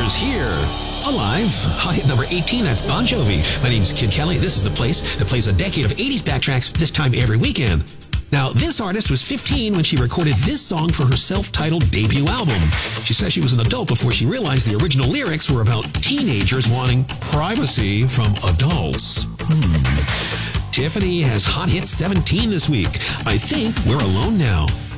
Teenagers here. Alive. Hot hit number 18, that's Bon Jovi. My name's Kid Kelly. This is the place that plays a decade of 80s backtracks this time every weekend. Now, this artist was 15 when she recorded this song for her self-titled debut album. She says she was an adult before she realized the original lyrics were about teenagers wanting privacy from adults. Tiffany has Hot Hit 17 this week. I Think We're Alone Now.